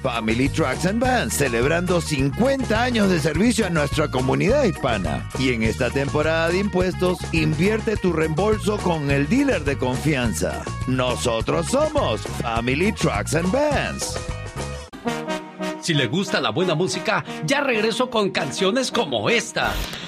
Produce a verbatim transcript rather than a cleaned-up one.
Family Trucks and Vans, celebrando cincuenta años de servicio a nuestra comunidad hispana. Y en esta temporada de impuestos, invierte tu reembolso con el dealer de confianza. Nosotros somos Family Trucks and Vans. Si le gusta la buena música, ya regreso con canciones como esta.